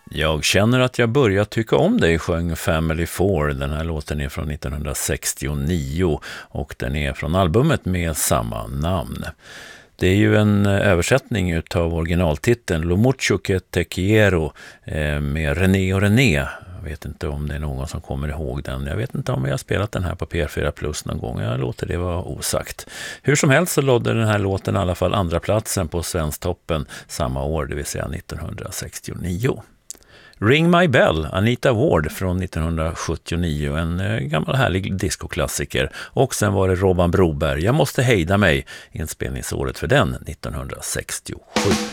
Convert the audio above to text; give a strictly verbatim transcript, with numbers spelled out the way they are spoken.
Jag känner att jag börjar tycka om dig, sjöng Family Four. Den här låten är från nittonhundrasextionio och den är från albumet med samma namn. Det är ju en översättning utav originaltiteln Lo mucho que te quiero med René och René. Jag vet inte om det är någon som kommer ihåg den. Jag vet inte om jag har spelat den här på P R fyra Plus någon gång. Jag låter det vara osagt. Hur som helst så lådde den här låten i alla fall andra platsen på Svensktoppen samma år, det vill säga nittonhundrasextionio. Ring My Bell, Anita Ward från nittonhundrasjuttionio, en gammal härlig discoklassiker. Och sen var det Robban Broberg, Jag måste hejda mig, inspelningsåret för den nittonhundrasextiosju.